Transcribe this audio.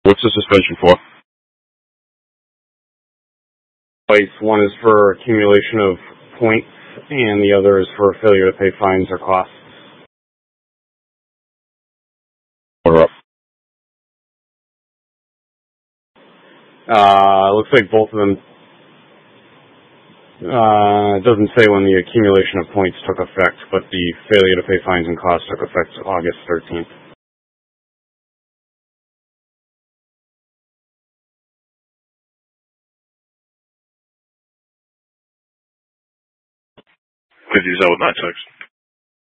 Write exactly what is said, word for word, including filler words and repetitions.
What's the suspension for? Twice. One is for accumulation of points, and the other is for failure to pay fines or costs. Order up. Uh, looks like both of them. Uh, it doesn't say when the accumulation of points took effect, but the failure to pay fines and costs took effect August thirteenth. Could use that with nine six.